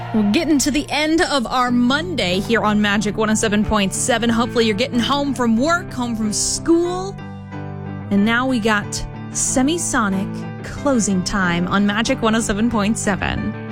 We're getting to the end of our Monday here on Magic 107.7. Hopefully you're getting home from work, home from school. And now we got Semisonic closing time on Magic 107.7.